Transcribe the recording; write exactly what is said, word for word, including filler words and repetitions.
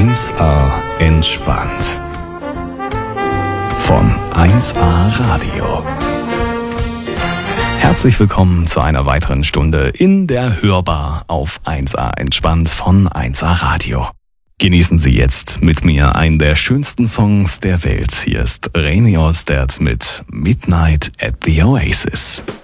eins A entspannt. Von eins A Radio. Herzlich willkommen zu einer weiteren Stunde in der Hörbar auf eins A entspannt von eins A Radio. Genießen Sie jetzt mit mir einen der schönsten Songs der Welt. Hier ist René Olstedt mit Midnight at the Oasis.